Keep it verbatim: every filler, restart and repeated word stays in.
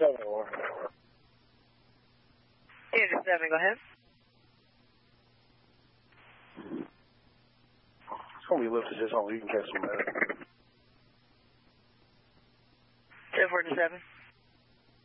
seven or? Unit seven, go ahead. It's going to be lifted this home. You can cancel that. ten forty-seven.